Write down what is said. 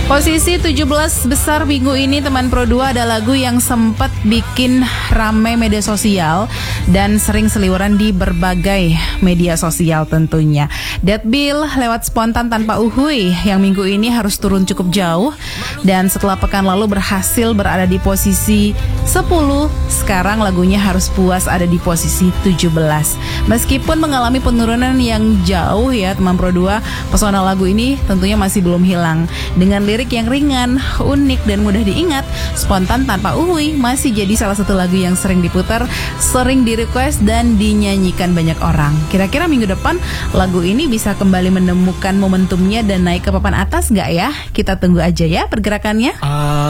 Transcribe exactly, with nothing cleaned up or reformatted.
Posisi tujuh belas besar minggu ini teman Pro dua ada lagu yang sempat bikin ramai media sosial dan sering seliweran di berbagai media sosial tentunya. Deadbil lewat Spontan tanpa Uhuy yang minggu ini harus turun cukup jauh dan setelah pekan lalu berhasil berada di posisi sepuluh, sekarang lagunya harus puas ada di posisi tujuh belas. Meskipun mengalami penurunan yang jauh ya teman Pro dua, pesona lagu ini tentunya masih belum hilang. Dengan lirik yang ringan, unik dan mudah diingat, Spontan tanpa Uhuy masih jadi salah satu lagu yang sering diputar, sering di-request dan dinyanyikan banyak orang. Kira-kira minggu depan lagu ini bisa kembali menemukan momentumnya dan naik ke papan atas nggak ya? Kita tunggu aja ya pergerakannya. Uh...